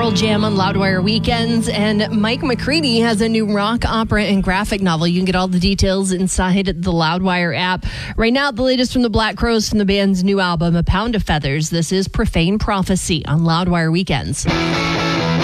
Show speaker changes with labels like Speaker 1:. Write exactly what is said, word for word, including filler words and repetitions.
Speaker 1: Pearl Jam on Loudwire Weekends, and Mike McCready has a new rock opera and graphic novel. You can get all the details inside the Loudwire app. Right now, the latest from the Black Crowes from the band's new album, A Pound of Feathers. This is Profane Prophecy on Loudwire Weekends.